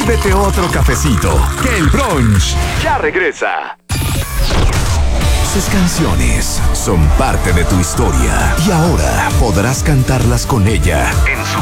sírvete otro cafecito, que el brunch ya regresa. Sus canciones son parte de tu historia y ahora podrás cantarlas con ella en su